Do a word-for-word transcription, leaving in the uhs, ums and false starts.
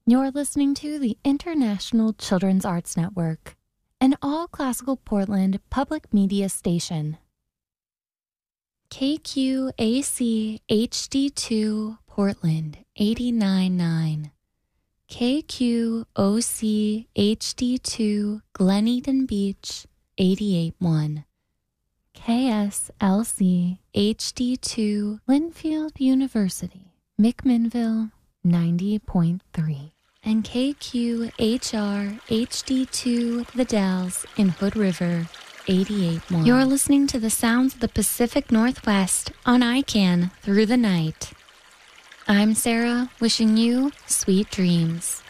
You're listening to the International Children's Arts Network, an all-classical Portland public media station. K Q A C H D two Portland eighty-nine point nine. K Q O C H D two Glen Eden Beach eighty-eight point one. K S L C H D two Linfield University, McMinnville ninety point three. And K Q H R H D two The Dalles in Hood River eighty-eight point one. You're listening to the sounds of the Pacific Northwest on I C A N through the night. I'm Sarah, wishing you sweet dreams.